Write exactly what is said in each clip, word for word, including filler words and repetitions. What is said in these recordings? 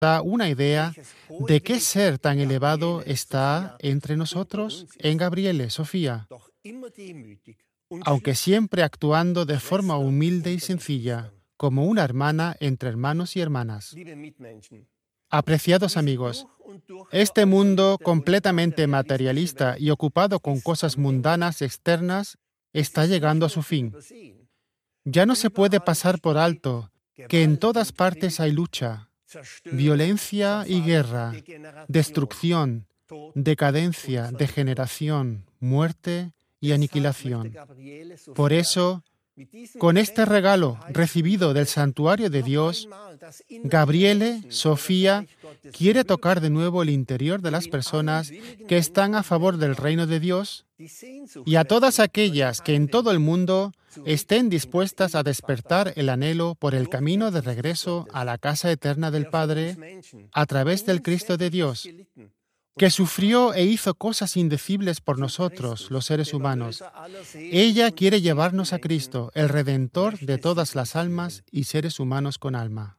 da una idea de qué ser tan elevado está entre nosotros en Gabriele, Sofía, aunque siempre actuando de forma humilde y sencilla, como una hermana entre hermanos y hermanas. Apreciados amigos, este mundo completamente materialista y ocupado con cosas mundanas externas está llegando a su fin. Ya no se puede pasar por alto que en todas partes hay lucha, violencia y guerra, destrucción, decadencia, degeneración, muerte y aniquilación. Por eso, con este regalo recibido del santuario de Dios, Gabriele, Sofía, quiere tocar de nuevo el interior de las personas que están a favor del reino de Dios y a todas aquellas que en todo el mundo estén dispuestas a despertar el anhelo por el camino de regreso a la casa eterna del Padre a través del Cristo de Dios, que sufrió e hizo cosas indecibles por nosotros, los seres humanos. Ella quiere llevarnos a Cristo, el Redentor de todas las almas y seres humanos con alma.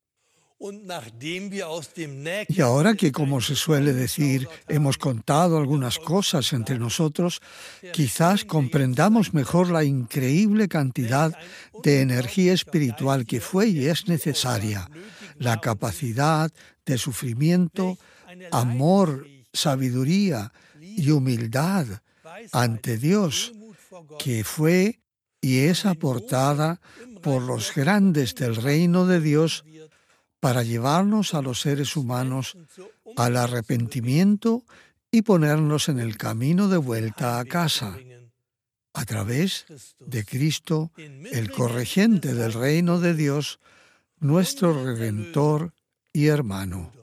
Y ahora que, como se suele decir, hemos contado algunas cosas entre nosotros, quizás comprendamos mejor la increíble cantidad de energía espiritual que fue y es necesaria, la capacidad de sufrimiento, amor, sabiduría y humildad ante Dios, que fue y es aportada por los grandes del reino de Dios para llevarnos a los seres humanos al arrepentimiento y ponernos en el camino de vuelta a casa, a través de Cristo, el corregente del reino de Dios, nuestro Redentor y hermano.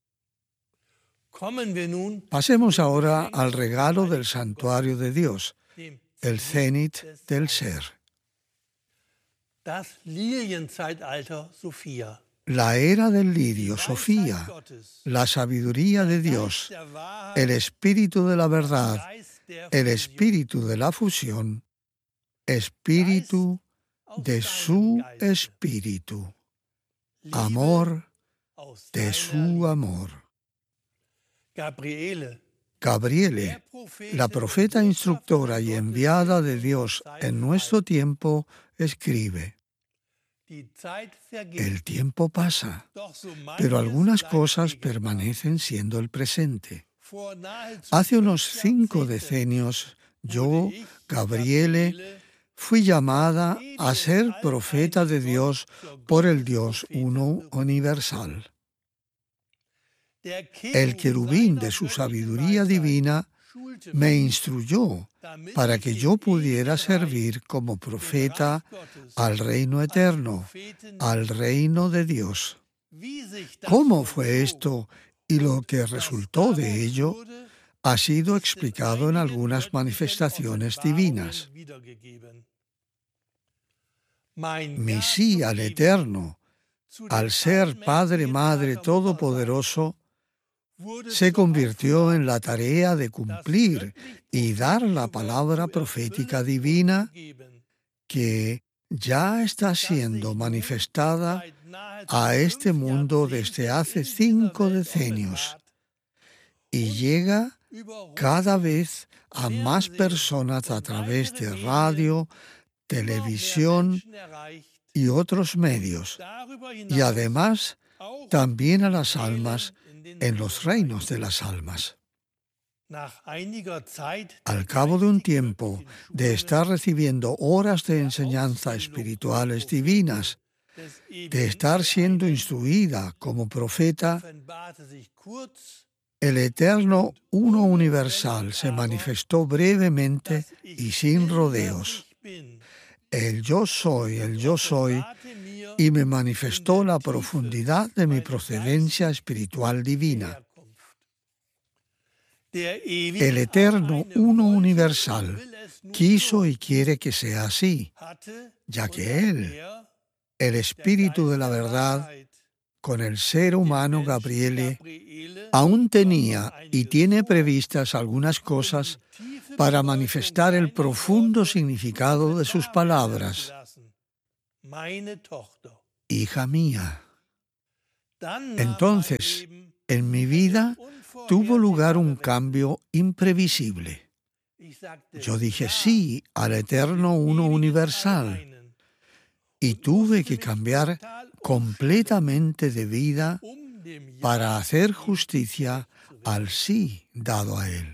Pasemos ahora al regalo del santuario de Dios, el cenit del ser. La era del lirio, Sofía, la sabiduría de Dios, el espíritu de la verdad, el espíritu de la fusión, espíritu de su espíritu, amor de su amor. Gabriele, la profeta instructora y enviada de Dios en nuestro tiempo, escribe: el tiempo pasa, pero algunas cosas permanecen siendo el presente. Hace unos cinco decenios, yo, Gabriele, fui llamada a ser profeta de Dios por el Dios uno universal. El querubín de su sabiduría divina me instruyó para que yo pudiera servir como profeta al reino eterno, al reino de Dios. ¿Cómo fue esto y lo que resultó de ello? Ha sido explicado en algunas manifestaciones divinas. Mi sí al Eterno, al ser Padre, Madre Todopoderoso, se convirtió en la tarea de cumplir y dar la palabra profética divina que ya está siendo manifestada a este mundo desde hace cinco decenios y llega cada vez a más personas a través de radio, televisión y otros medios, y además también a las almas en los reinos de las almas. Al cabo de un tiempo de estar recibiendo horas de enseñanza espirituales divinas, de estar siendo instruida como profeta, el Eterno Uno Universal se manifestó brevemente y sin rodeos. El Yo Soy, el Yo Soy, y me manifestó la profundidad de mi procedencia espiritual divina. El Eterno Uno Universal quiso y quiere que sea así, ya que Él, el Espíritu de la verdad, con el ser humano Gabriele, aún tenía y tiene previstas algunas cosas para manifestar el profundo significado de sus palabras. Hija mía. Entonces, en mi vida tuvo lugar un cambio imprevisible. Yo dije sí al eterno uno universal y tuve que cambiar completamente de vida para hacer justicia al sí dado a Él.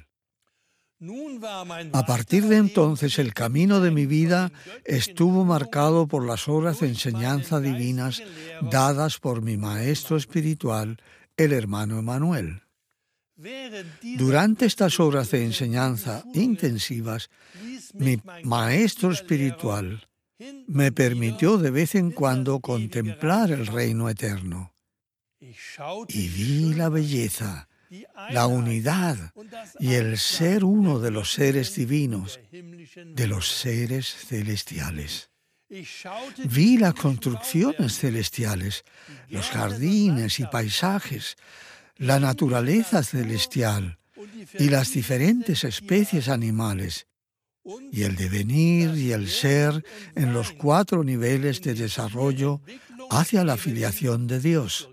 A partir de entonces, el camino de mi vida estuvo marcado por las obras de enseñanza divinas dadas por mi maestro espiritual, el hermano Emanuel. Durante estas obras de enseñanza intensivas, mi maestro espiritual me permitió de vez en cuando contemplar el reino eterno y vi la belleza, la unidad y el ser uno de los seres divinos, de los seres celestiales. Vi las construcciones celestiales, los jardines y paisajes, la naturaleza celestial y las diferentes especies animales, y el devenir y el ser en los cuatro niveles de desarrollo hacia la filiación de Dios.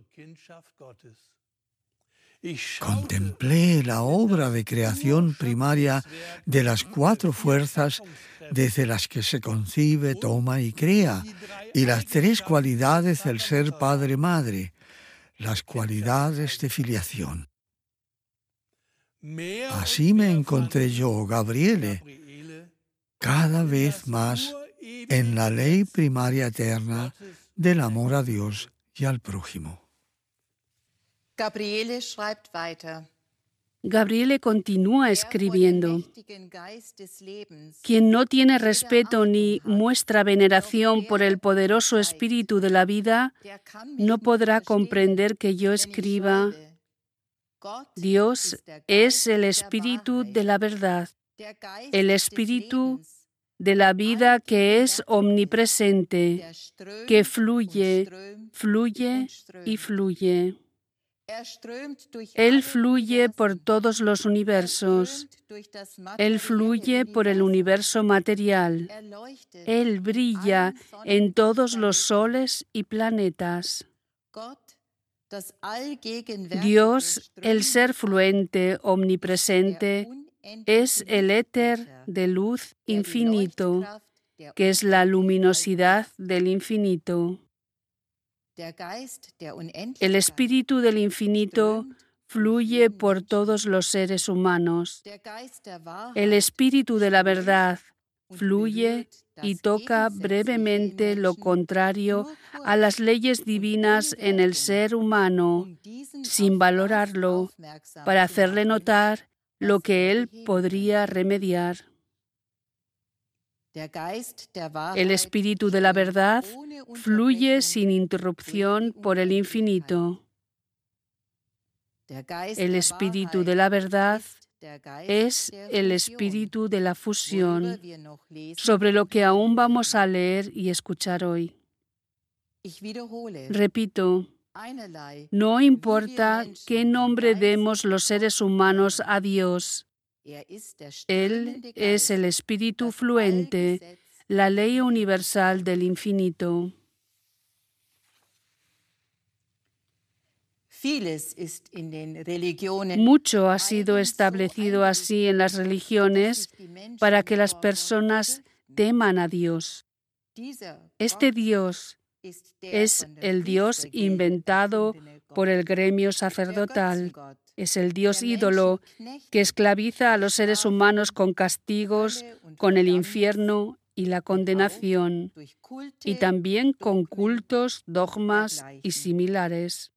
Contemplé la obra de creación primaria de las cuatro fuerzas desde las que se concibe, toma y crea, y las tres cualidades del ser Padre-Madre, las cualidades de filiación. Así me encontré yo, Gabriele, cada vez más en la ley primaria eterna del amor a Dios y al prójimo. Gabriele schreibt weiter. Gabriele continúa escribiendo: quien no tiene respeto ni muestra veneración por el poderoso espíritu de la vida, no podrá comprender que yo escriba: Dios es el espíritu de la verdad, el espíritu de la vida que es omnipresente, que fluye, fluye y fluye. Él fluye por todos los universos. Él fluye por el universo material. Él brilla en todos los soles y planetas. Dios, el ser fluente, omnipresente, es el éter de luz infinito, que es la luminosidad del infinito. El espíritu del infinito fluye por todos los seres humanos. El espíritu de la verdad fluye y toca brevemente lo contrario a las leyes divinas en el ser humano, sin valorarlo, para hacerle notar lo que él podría remediar. El espíritu de la verdad fluye sin interrupción por el infinito. El espíritu de la verdad es el espíritu de la fusión, sobre lo que aún vamos a leer y escuchar hoy. Repito, no importa qué nombre demos los seres humanos a Dios, Él es el espíritu fluente, la ley universal del infinito. Mucho ha sido establecido así en las religiones para que las personas teman a Dios. Este Dios es el Dios inventado por el gremio sacerdotal. Es el Dios ídolo que esclaviza a los seres humanos con castigos, con el infierno y la condenación, y también con cultos, dogmas y similares.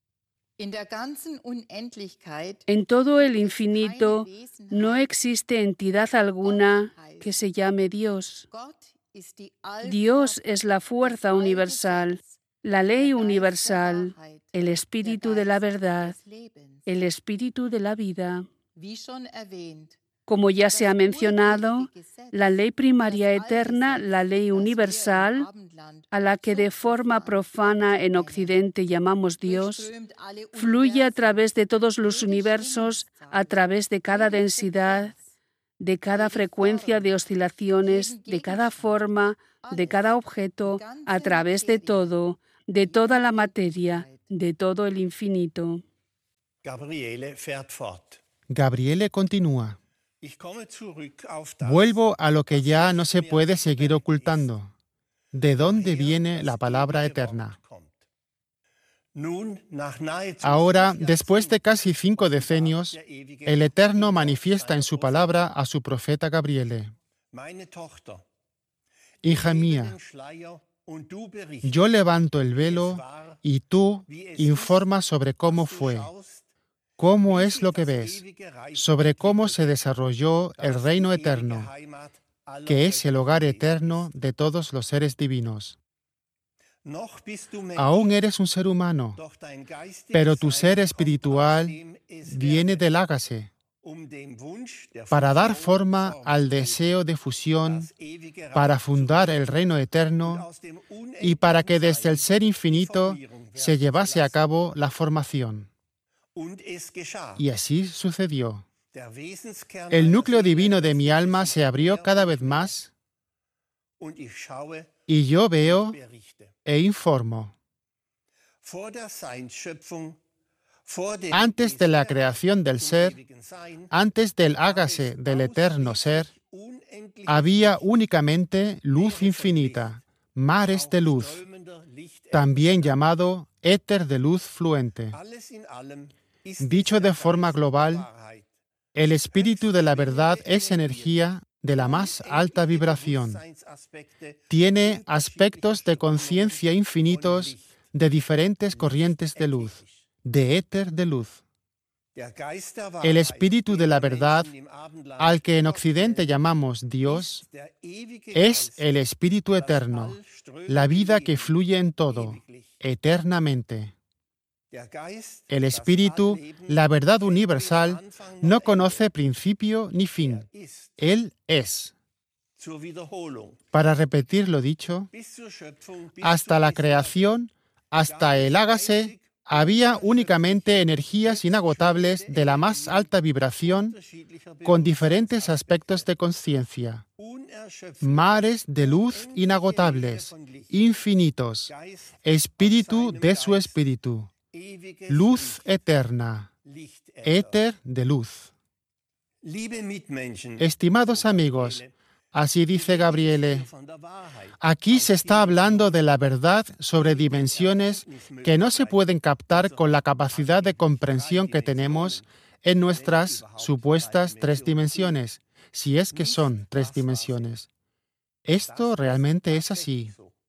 En todo el infinito no existe entidad alguna que se llame Dios. Dios es la fuerza universal, la ley universal, el espíritu de la verdad, el espíritu de la vida. Como ya se ha mencionado, la ley primaria eterna, la ley universal, a la que de forma profana en Occidente llamamos Dios, fluye a través de todos los universos, a través de cada densidad, de cada frecuencia de oscilaciones, de cada forma, de cada objeto, a través de todo, de toda la materia, de todo el infinito. Gabriele fährt fort. Gabriele continúa. Ich komme zurück auf das, Vuelvo a lo que ya no se puede seguir ocultando. ¿De dónde viene la palabra eterna? Nun, nach nahezu Ahora, fünf después de Jahrzehnten, casi cinco decenios, der ewige el Eterno Gott manifiesta en su seine palabra a su profeta Gabriele. Meine Tochter, Hija hebe mía, den Schleier und du berichte, yo levanto el velo y tú informas sobre cómo was du fue, schaust, cómo wie es sich lo que das ves, ewige Reich sobre cómo entwickelt, se desarrolló el das reino die ewige eterno, Heimat aller que es el hogar Götter eterno ist. de todos los seres divinos. Noch bist du Mensch, Aún eres un ser humano, doch dein geistiges pero tu Sein ser kommt aus espiritual dem Es viene Werde, del hágase, um dem Wunsch der para dar Fusion forma Form al zu geben, deseo de fusión, das ewige Reich para zu fundar el gründen reino und eterno aus dem y para que unendlichen desde el Sein ser die infinito Formierung se werden zu llevase a lassen. cabo la formación. Und es geschah. Y así sucedió. Der Wesenskern El meiner núcleo Seele divino de mi öffnete alma sich se abrió mehr cada und vez mehr, más und ich schaue y yo und veo berichte. e informo. Vor der Seinsschöpfung, vor dem Antes de la Es Werde creación del zum ser, ewigen Sein, antes del war hágase es del eterno ser, ausschließlich unendliches había Licht, únicamente luz infinita, mares de luz, también llamado éter de luz fluente. Alles in allem ist Dicho es de der forma Geist der global, Wahrheit, el espíritu de la verdad es energía de la más alta vibración. Bewusstseinsaspekte, Tiene aspectos de conciencia infinitos de diferentes corrientes de luz, de éter de luz. der Geist der El Wahrheit, espíritu de den la wir verdad, Menschen im Abendland al que en Gott Occidente nennen, llamamos Dios, ist der ewige es Geist, el espíritu das eterno, allströmende la vida que Leben, fluye en todo, ewiglich. eternamente. Der Geist, El das espíritu, Allleben, la verdad kennt universal, weder Anfang noch no Ende. conoce principio ni Er fin. ist. Él es. Zur Wiederholung. Para repetir lo dicho, Bis zur Schöpfung, bis hasta zur la Es Werde, creación, hasta el hágase, había únicamente energías inagotables de la más alta vibración unterschiedlicher con diferentes aspectos de conciencia, unerschöpflich, mares de luz inagotables, infinitos, espíritu de su espíritu, ewiges luz eterna, Licht, éter de luz. Liebe Mitmenschen, Estimados amigos, así dice Gabriele, von der Wahrheit, aquí se está hablando de la verdad sobre dimensiones que no se pueden captar con la capacidad de comprensión que tenemos en nuestras supuestas tres dimensiones, si es que son tres dimensiones. Esto realmente es así.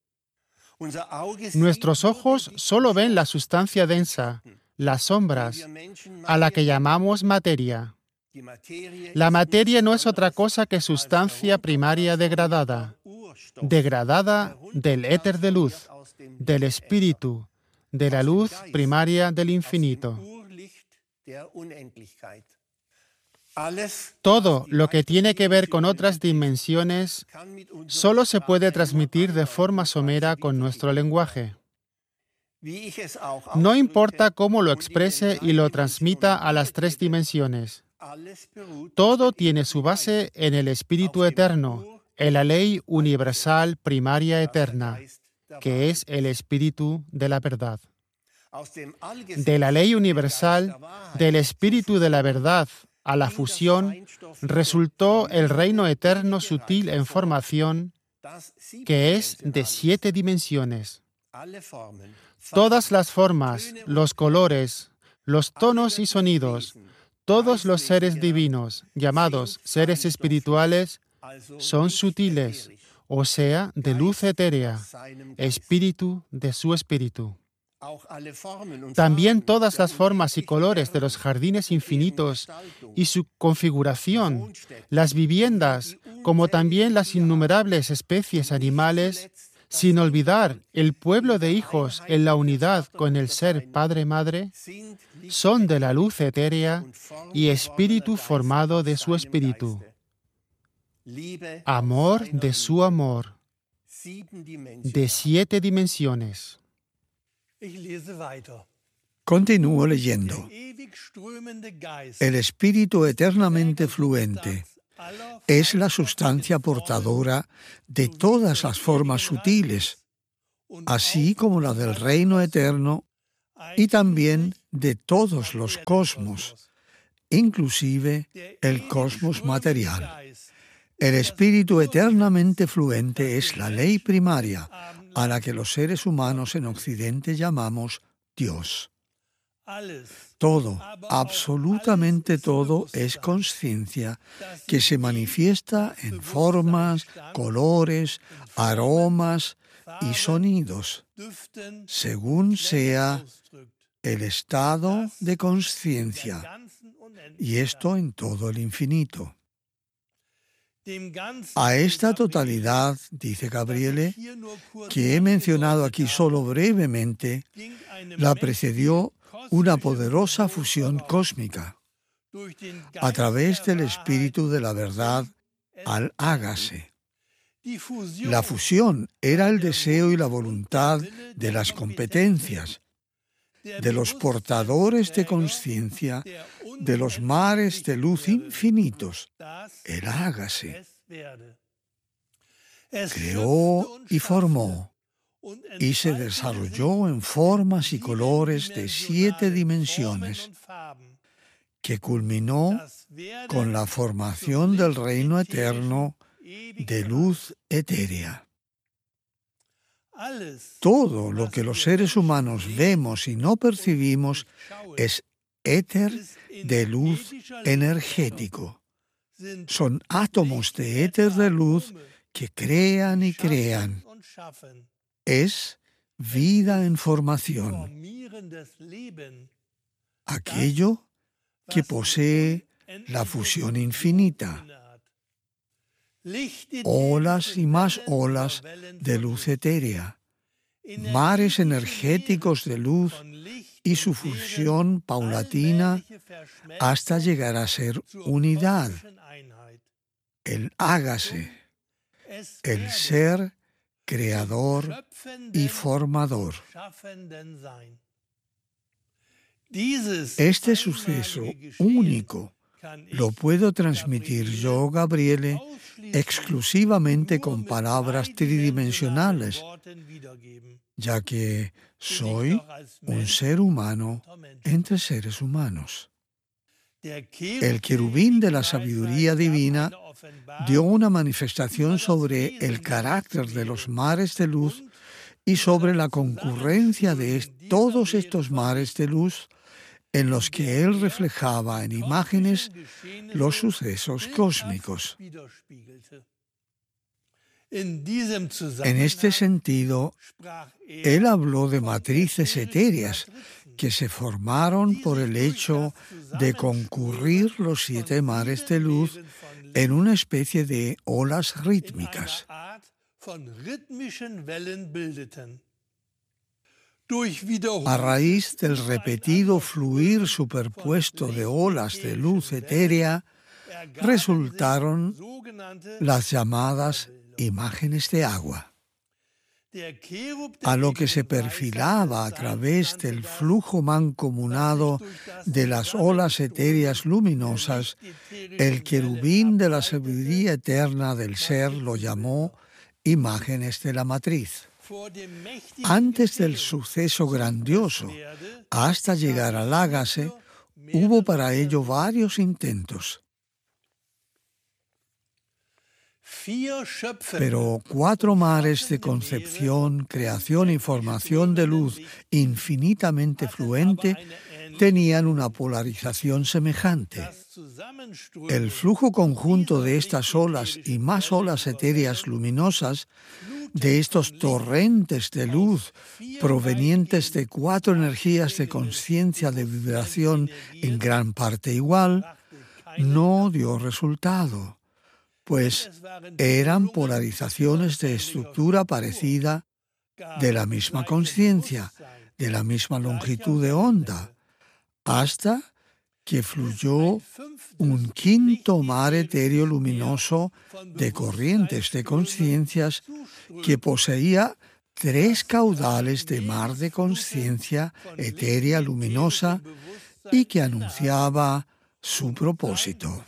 Unser Auge Nuestros sieht nur ojos die solo ven la sustancia densa, las sombras, wir Menschen a la que Materie. llamamos materia. Die Materie La ist materia no nichts es otra anderes cosa que als sustancia primaria degradada, Urstoff, degradada del éter de luz, aus dem del espíritu, de la luz primaria del infinito. Urlicht der Unendlichkeit. Alles, Todo lo que tiene que ver con otras dimensiones kann mit unserem solo se puede Sprache transmitir de nur forma somera con nuestro lenguaje. Wie ich es auch No ausdrücke, importa cómo lo und in exprese den y lo drei transmita a las tres dimensiones. alles beruht Todo auf dem tiene su ewigen base Geist, en el espíritu auf dem eterno, Ur- en la ley universal primaria das der eterna, Geist der que Wahrheit. es el espíritu de la verdad. Aus dem Allgesetz De la ley der universal, Geist der Wahrheit del espíritu de la verdad a la in das fusión, Feinstoff resultó el reino der eterno ewige sutil Reich en hervor, formación, das que es de siebendimensional ist. siete dimensiones. Alle Formen, Todas Farben, las formas, Töne und los colores, los tonos y sonidos, todos los seres divinos, llamados seres espirituales, also son Licht sutiles, ätherisch, o sea, de luz etérea, aus seinem Geist. espíritu de su espíritu. Auch alle Formen und También Farben todas der las formas y unendlichen colores de los Gärten, jardines deren infinitos Gestaltung, y su configuración, Wohnstätten, las viviendas, como también las innumerables especies animales, sin olvidar el pueblo de hijos en la unidad con el ser Padre-Madre, sind Licht son de la luz etérea und Form y gewordener espíritu Geist formado aus de su seinem espíritu, Geiste. Liebe aus amor seiner de su Liebe. amor, Sieben Dimensionen. de siete dimensiones. Ich lese weiter. Continúo leyendo. Der ewig strömende Geist El espíritu eternamente fluente aller es la sustancia portadora de todas las formas sutiles, und así como la del reino eterno y también de todos los cosmos, inclusive el cosmos material. El espíritu eternamente fluente es la ley primaria, a la que los seres humanos en Occidente llamamos Dios. Todo, absolutamente todo, es conciencia que se manifiesta en formas, colores, aromas y sonidos, según sea el estado de conciencia, y esto en todo el infinito. A esta totalidad, dice Gabriele, que he mencionado aquí solo brevemente, la precedió una poderosa fusión cósmica a través del espíritu de la verdad al hágase. La fusión era el deseo y la voluntad de las competencias, de los portadores de conciencia, de los mares de luz infinitos. El hágase. Creó y formó, y se desarrolló en formas y colores de siete dimensiones, que culminó con la formación del reino eterno de luz etérea. Todo lo que los seres humanos vemos y no percibimos es éter de luz energético. Son átomos de éter de luz que crean y crean. Es vida en formación. Aquello que posee la fusión infinita. Olas y más olas de luz etérea, mares energéticos de luz y su fusión paulatina hasta llegar a ser unidad. El hágase, el ser creador y formador. Este suceso único lo puedo transmitir yo, Gabriele, exclusivamente con palabras tridimensionales, ya que soy un ser humano entre seres humanos. El querubín de la sabiduría divina dio una manifestación sobre el carácter de los mares de luz y sobre la concurrencia de todos estos mares de luz en los que él reflejaba en imágenes los sucesos cósmicos. En este sentido, él habló de matrices etéreas que se formaron por el hecho de concurrir los siete mares de luz en una especie de olas rítmicas. A raíz del repetido fluir superpuesto de olas de luz etérea, resultaron las llamadas imágenes de agua. A lo que se perfilaba a través del flujo mancomunado de las olas etéreas luminosas, el querubín de la sabiduría eterna del ser lo llamó imágenes de la matriz. Antes del suceso grandioso, hasta llegar al hágase, hubo para ello varios intentos. Pero cuatro mares de concepción, creación y formación de luz infinitamente fluente tenían una polarización semejante. El flujo conjunto de estas olas y más olas etéreas luminosas, de estos torrentes de luz provenientes de cuatro energías de conciencia de vibración en gran parte igual, no dio resultado, pues eran polarizaciones de estructura parecida, de la misma conciencia, de la misma longitud de onda, hasta que fluyó un quinto mar etéreo luminoso de corrientes de conciencias que poseía tres caudales de mar de conciencia etérea luminosa y que anunciaba su propósito.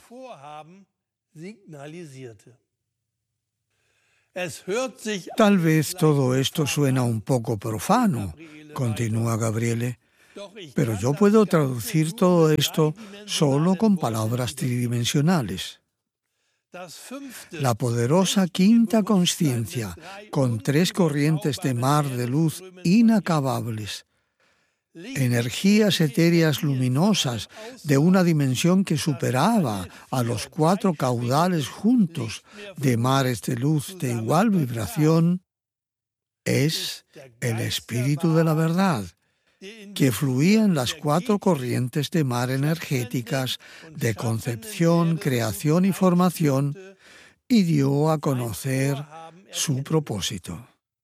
Tal vez todo esto suena un poco profano, continúa Gabriele, pero yo puedo traducir todo esto solo con palabras tridimensionales. La poderosa quinta consciencia, con tres corrientes de mar de luz inacabables, energías etéreas luminosas de una dimensión que superaba a los cuatro caudales juntos de mares de luz de igual vibración, es el Espíritu de la verdad, que fluía en las cuatro corrientes de mar energéticas de concepción, creación y formación, y dio a conocer su propósito.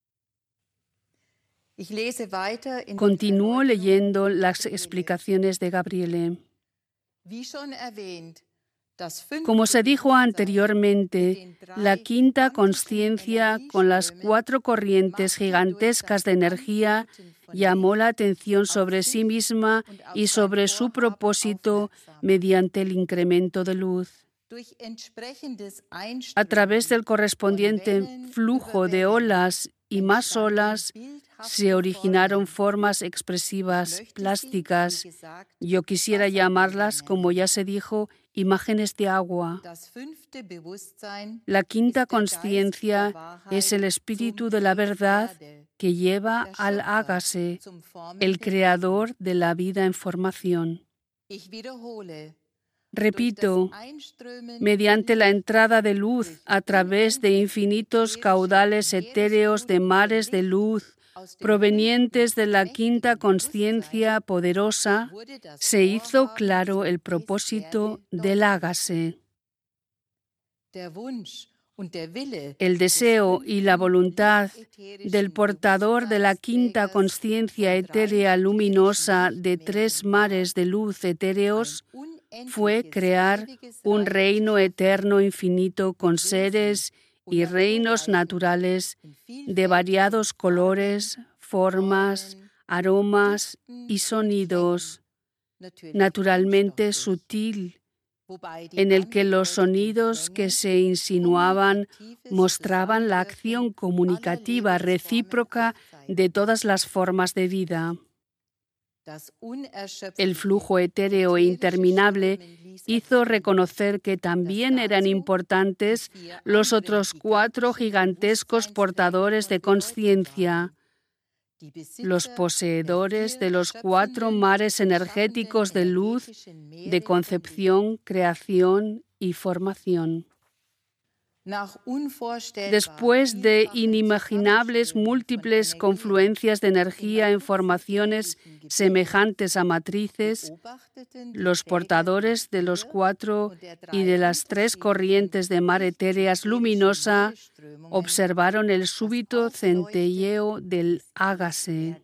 Continúo leyendo las explicaciones de Gabriele. Como se dijo anteriormente, la quinta consciencia con las cuatro corrientes gigantescas de energía llamó la atención sobre sí misma y sobre su propósito mediante el incremento de luz. A través del correspondiente flujo de olas y más olas, se originaron formas expresivas plásticas. Yo quisiera llamarlas, como ya se dijo, imágenes de agua. La quinta consciencia es el espíritu de la verdad que lleva al hágase, el creador de la vida en formación. Repito, mediante la entrada de luz a través de infinitos caudales etéreos de mares de luz provenientes de la quinta consciencia poderosa, se hizo claro el propósito del hágase. El deseo y la voluntad del portador de la quinta consciencia etérea luminosa de tres mares de luz etéreos fue crear un reino eterno infinito con seres y reinos naturales de variados colores, formas, aromas y sonidos, naturalmente sutil, en el que los sonidos que se insinuaban mostraban la acción comunicativa recíproca de todas las formas de vida. El flujo etéreo e interminable hizo reconocer que también eran importantes los otros cuatro gigantescos portadores de consciencia, los poseedores de los cuatro mares energéticos de luz, de concepción, creación y formación. Después de inimaginables múltiples confluencias de energía en formaciones semejantes a matrices, los portadores de los cuatro y de las tres corrientes de mar etéreas luminosa observaron el súbito centelleo del hágase.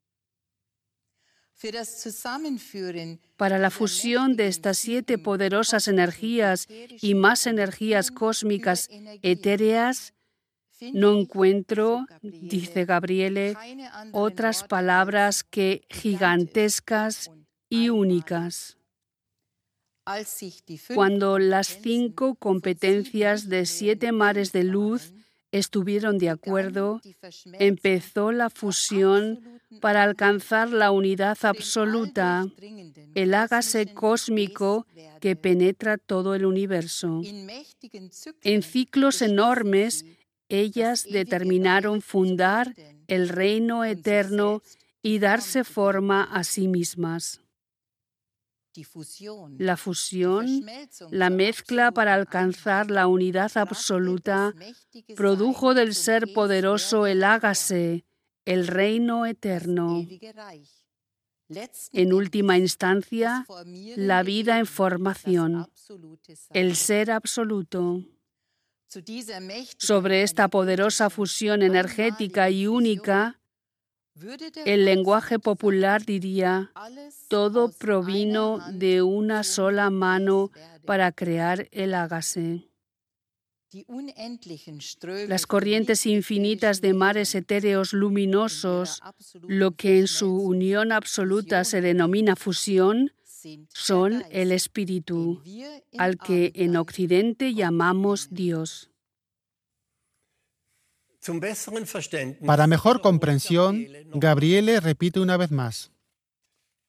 Para la fusión de estas siete poderosas energías y más energías cósmicas etéreas, no encuentro, dice Gabriele, otras palabras que gigantescas y únicas. Cuando las cinco competencias de siete mares de luz estuvieron de acuerdo, empezó la fusión para alcanzar la unidad absoluta, el hágase cósmico que penetra todo el universo. En ciclos enormes, ellas determinaron fundar el reino eterno y darse forma a sí mismas. La fusión, la mezcla para alcanzar la unidad absoluta, produjo del ser poderoso el hágase, el reino eterno. En última instancia, la vida en formación, el ser absoluto. Sobre esta poderosa fusión energética y única, el lenguaje popular diría: todo provino de una sola mano para crear el hágase. Las corrientes infinitas de mares etéreos luminosos, lo que en su unión absoluta se denomina fusión, son el Espíritu, al que en Occidente llamamos Dios. Para mejor comprensión, Gabriele repite una vez más.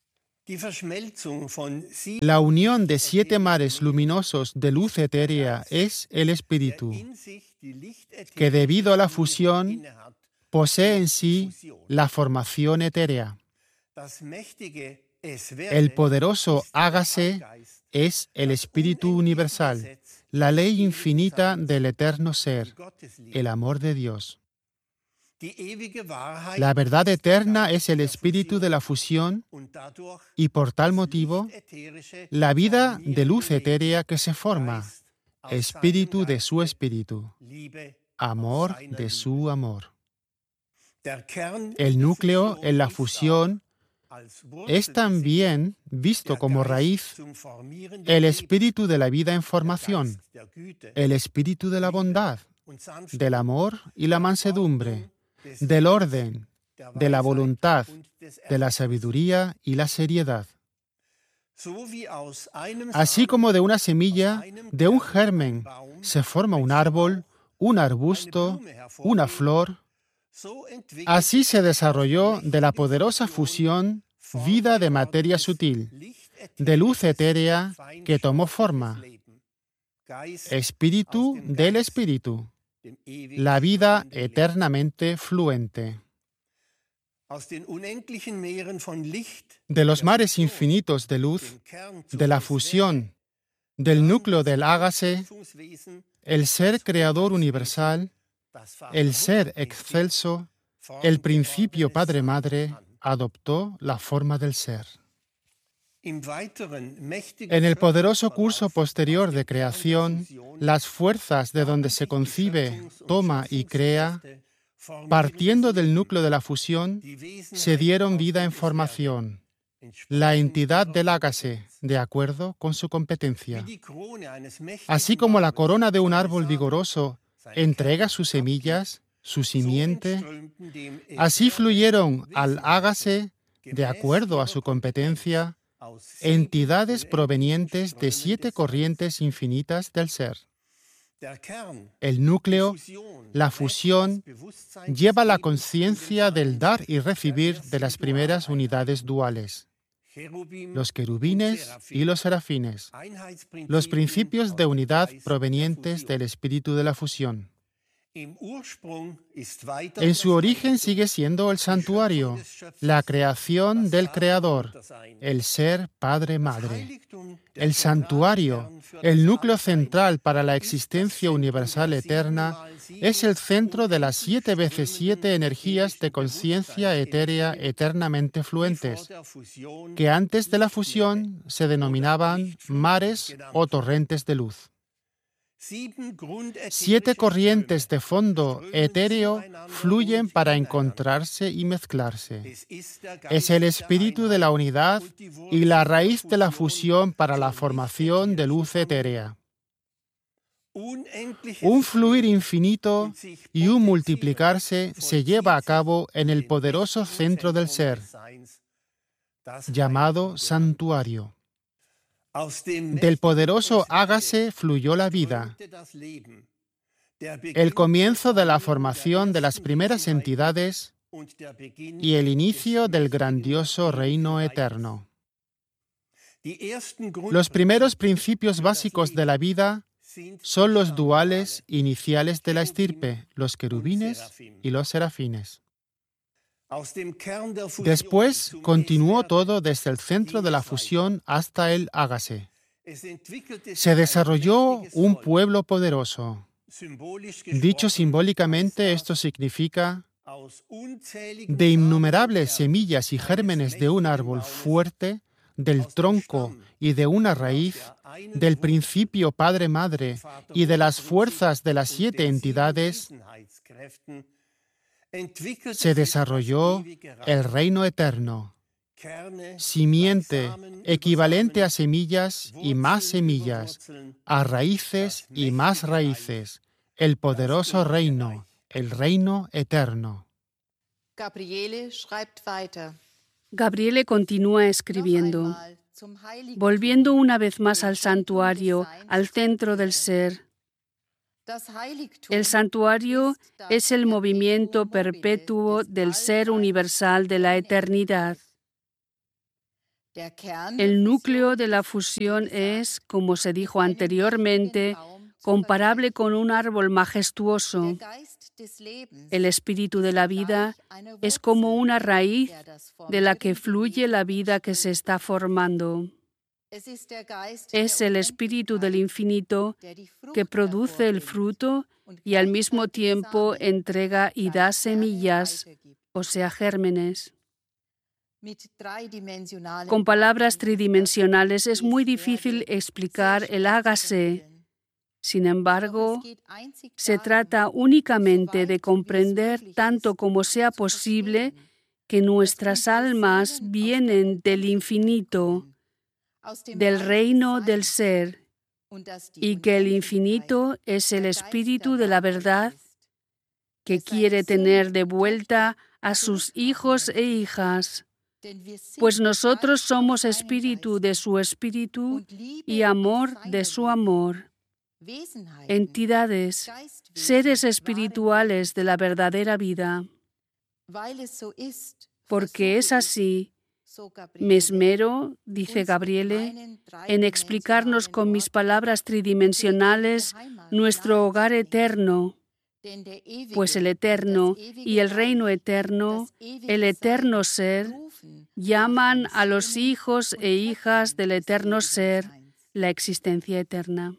La unión de siete mares luminosos de luz etérea es el Espíritu, que debido a la fusión posee en sí la formación etérea. El poderoso hágase es el Espíritu universal, la ley infinita del eterno ser, el amor de Dios. La verdad eterna es el espíritu de la fusión y por tal motivo la vida de luz etérea que se forma, espíritu de su espíritu, amor de su amor. El núcleo en la fusión es también visto como raíz el espíritu de la vida en formación, el espíritu de la bondad, del amor y la mansedumbre, del orden, de la voluntad, de la sabiduría y la seriedad. Así como de una semilla, de un germen, se forma un árbol, un arbusto, una flor, así se desarrolló de la poderosa fusión vida de materia sutil, de luz etérea que tomó forma, espíritu del espíritu, la vida eternamente fluente. De los mares infinitos de luz, de la fusión, del núcleo del hágase, el ser creador universal, el ser excelso, el principio Padre-Madre, adoptó la forma del ser. En el poderoso curso posterior de creación, las fuerzas de donde se concibe, toma y crea, partiendo del núcleo de la fusión, se dieron vida en formación, la entidad del hágase, de acuerdo con su competencia. Así como la corona de un árbol vigoroso entrega sus semillas, su simiente, así fluyeron al hágase, de acuerdo a su competencia, entidades provenientes de siete corrientes infinitas del ser. El núcleo, la fusión, lleva la conciencia del dar y recibir de las primeras unidades duales, los querubines y los serafines, los principios de unidad provenientes del espíritu de la fusión. En su origen sigue siendo el santuario, la creación del Creador, el ser Padre-Madre. El santuario, el núcleo central para la existencia universal eterna, es el centro de las siete veces siete energías de conciencia etérea eternamente fluentes, que antes de la fusión se denominaban mares o torrentes de luz. Siete corrientes de fondo etéreo fluyen para encontrarse y mezclarse. Es el espíritu de la unidad y la raíz de la fusión para la formación de luz etérea. Un fluir infinito y un multiplicarse se lleva a cabo en el poderoso centro del ser, llamado santuario. Del poderoso hágase fluyó la vida, el comienzo de la formación de las primeras entidades y el inicio del grandioso reino eterno. Los primeros principios básicos de la vida son los duales iniciales de la estirpe, los querubines y los serafines. Después continuó todo desde el centro de la fusión hasta el hágase. Se desarrolló un pueblo poderoso. Dicho simbólicamente, esto significa de innumerables semillas y gérmenes de un árbol fuerte, del tronco y de una raíz, del principio Padre-Madre y de las fuerzas de las siete entidades, se desarrolló el reino eterno, simiente equivalente a semillas y más semillas, a raíces y más raíces, el poderoso reino, el reino eterno. Gabriele continúa escribiendo, volviendo una vez más al santuario, al centro del ser. El santuario es el movimiento perpetuo del ser universal de la eternidad. El núcleo de la fusión es, como se dijo anteriormente, comparable con un árbol majestuoso. El espíritu de la vida es como una raíz de la que fluye la vida que se está formando. Es el espíritu del infinito que produce el fruto y al mismo tiempo entrega y da semillas, o sea, gérmenes. Con palabras tridimensionales es muy difícil explicar el hágase. Sin embargo, se trata únicamente de comprender tanto como sea posible que nuestras almas vienen del infinito, del reino del ser, y que el infinito es el espíritu de la verdad que quiere tener de vuelta a sus hijos e hijas, pues nosotros somos espíritu de su espíritu y amor de su amor. Entidades, seres espirituales de la verdadera vida. Porque es así, me esmero, dice Gabriele, en explicarnos con mis palabras tridimensionales nuestro hogar eterno, pues el eterno y el reino eterno, el eterno ser, llaman a los hijos e hijas del eterno ser, la existencia eterna.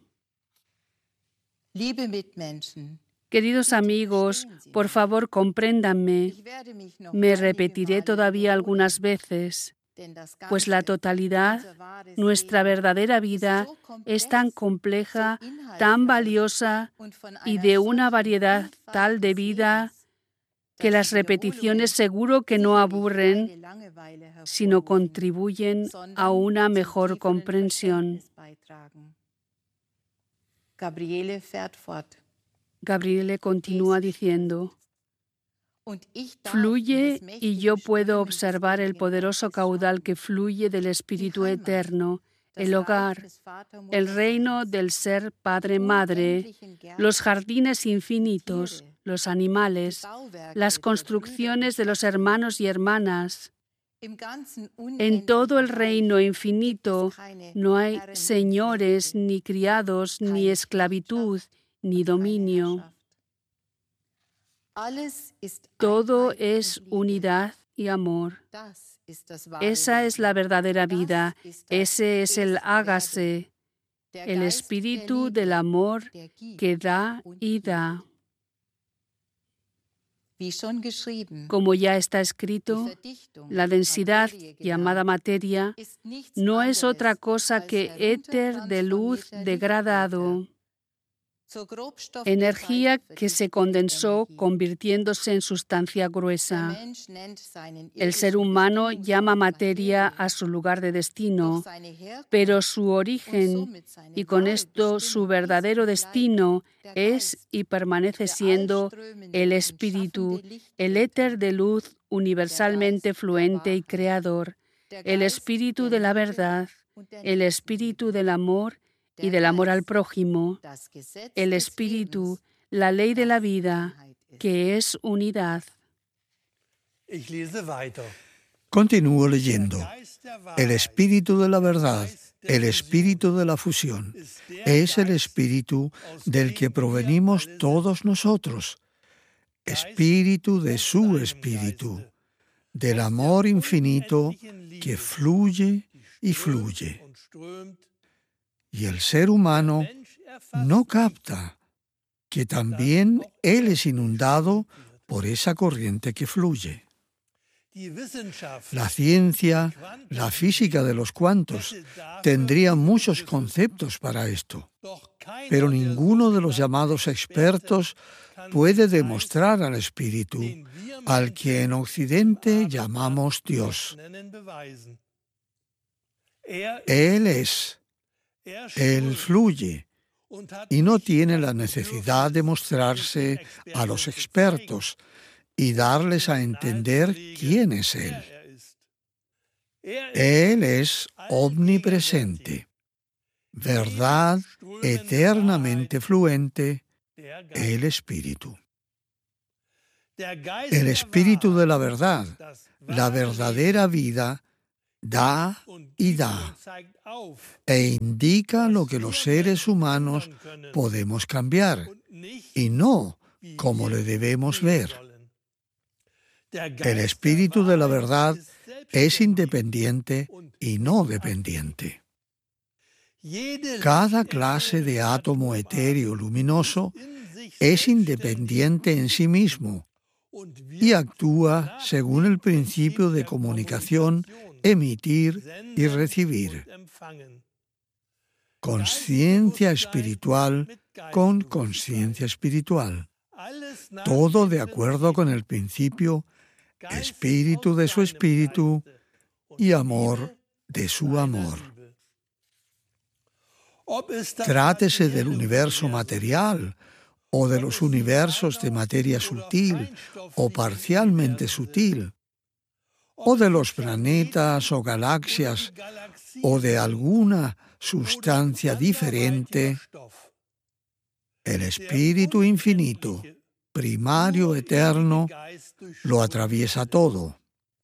Queridos amigos, por favor, compréndanme. Me repetiré todavía algunas veces, pues la totalidad, nuestra verdadera vida, es tan compleja, tan valiosa y de una variedad tal de vida que las repeticiones seguro que no aburren, sino contribuyen a una mejor comprensión. Gabriele continúa diciendo, fluye y yo puedo observar el poderoso caudal que fluye del Espíritu Eterno, el hogar, el reino del ser Padre-Madre, los jardines infinitos, los animales, las construcciones de los hermanos y hermanas. En todo el reino infinito no hay señores, ni criados, ni esclavitud, ni dominio. Todo es unidad y amor. Esa es la verdadera vida. Ese es el hágase, el espíritu del amor que da y da. Como ya está escrito, la densidad llamada materia no es otra cosa que éter de luz degradado, energía que se condensó convirtiéndose en sustancia gruesa. El ser humano llama materia a su lugar de destino, pero su origen y con esto su verdadero destino es y permanece siendo el espíritu, el éter de luz universalmente fluente y creador, el espíritu de la verdad, el espíritu del amor y del amor al prójimo, el espíritu, la ley de la vida, que es unidad. Continúo leyendo. El espíritu de la verdad, el espíritu de la fusión, es el espíritu del que provenimos todos nosotros, espíritu de su espíritu, del amor infinito que fluye y fluye. Y el ser humano no capta que también él es inundado por esa corriente que fluye. La ciencia, la física de los cuantos, tendría muchos conceptos para esto, pero ninguno de los llamados expertos puede demostrar al espíritu, al que en Occidente llamamos Dios. Él es. Él fluye y no tiene la necesidad de mostrarse a los expertos y darles a entender quién es Él. Él es omnipresente, verdad eternamente fluente, el Espíritu. El Espíritu de la verdad, la verdadera vida, da und y gibt da, und zeigt auf, e indica lo que los seres humanos podemos cambiar und nicht, y no wie como wir le debemos sehen ver. sollen. Der El Geist espíritu de la der verdad Wahrheit ist es selbstständig independiente und y no nicht dependiente. Jede Cada leicht clase de ätherische átomo etéreo luminoso in sich es selbstständig independiente en sí mismo und y wirkt actúa nach según dem el principio Prinzip de der comunicación, Kommunikation, emitir y senden recibir. und empfangen. Conciencia espiritual Mit con Geistbewusstsein. conciencia espiritual. Alles nach Todo dem de acuerdo con el principio Geist espíritu aus de su seinem espíritu Geiste und y amor Liebe de su seiner amor. Liebe. Ob es das Trátese del materielle universo Universum material o de los universos de materia sutil o parcialmente sutil, o de los planetas o galaxias o de alguna sustancia diferente, el Espíritu Infinito, primario, eterno, lo atraviesa todo,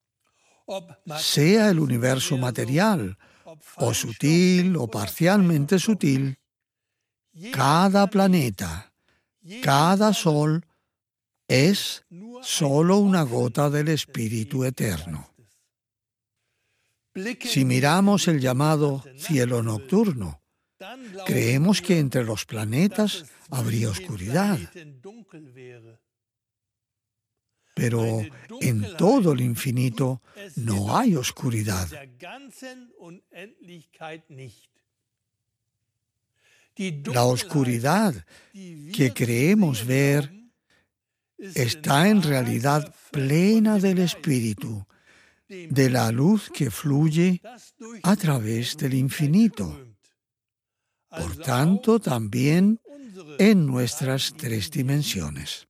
sea el universo material o sutil o parcialmente sutil. Cada planeta, cada sol es solo una gota del Espíritu Eterno. Si miramos el llamado cielo nocturno, creemos que entre los planetas habría oscuridad. Pero en todo el infinito no hay oscuridad. La oscuridad que creemos ver está en realidad plena del Espíritu, de la luz que fluye a través del infinito. Por tanto, también en nuestras tres dimensiones.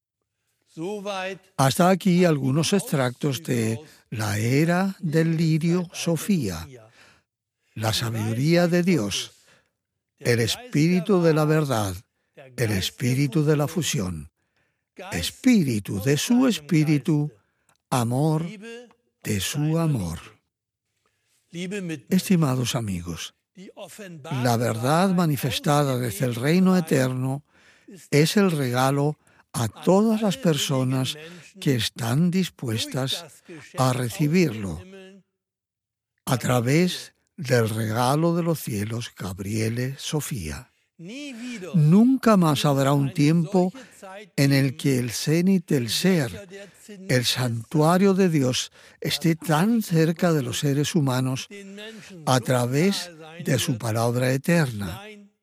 Hasta aquí algunos extractos de La Era del Lirio Sofía, la sabiduría de Dios, el espíritu de la verdad, el espíritu de la fusión, espíritu de su espíritu, amor de su amor. Estimados amigos, la verdad manifestada desde el reino eterno es el regalo a todas las personas que están dispuestas a recibirlo a través del regalo de los cielos, Gabriele Sofía. Nunca más habrá un tiempo en el que el cenit del ser, el santuario de Dios, esté tan cerca de los seres humanos a través de su palabra eterna.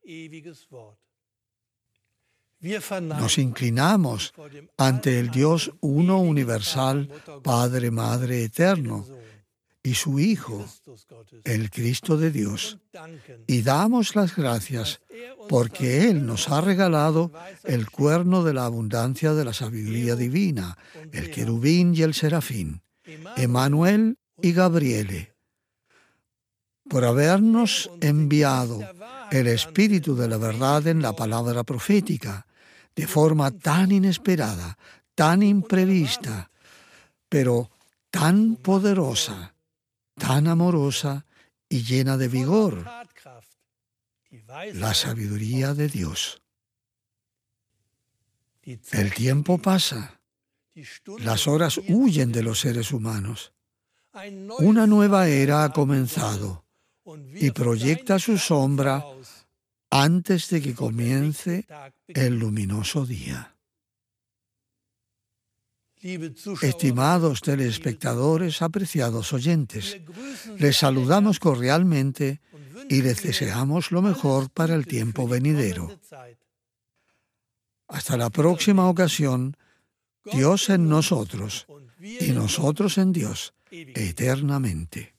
Nos inclinamos ante el Dios uno universal, Padre, Madre eterno, y su Hijo, el Cristo de Dios, y damos las gracias porque Él nos ha regalado el cuerno de la abundancia de la sabiduría divina, el querubín y el serafín, Emmanuel y Gabriele, por habernos enviado el Espíritu de la verdad en la palabra profética, de forma tan inesperada, tan imprevista, pero tan poderosa, tan amorosa y llena de vigor, la sabiduría de Dios. El tiempo pasa, las horas huyen de los seres humanos. Una nueva era ha comenzado y proyecta su sombra antes de que comience el luminoso día. Estimados telespectadores, apreciados oyentes, les saludamos cordialmente y les deseamos lo mejor para el tiempo venidero. Hasta la próxima ocasión, Dios en nosotros y nosotros en Dios, eternamente.